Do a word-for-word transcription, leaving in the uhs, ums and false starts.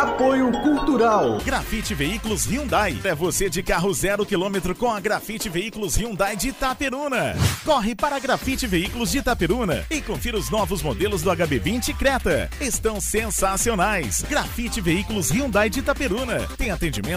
Apoio Cultural. Grafite Veículos Hyundai. É você de carro zero quilômetro com a Grafite Veículos Hyundai de Itaperuna. Corre para a Grafite Veículos de Itaperuna e confira os novos modelos do H B vinte Creta. Estão sensacionais. Grafite Veículos Hyundai de Itaperuna. Tem atendimento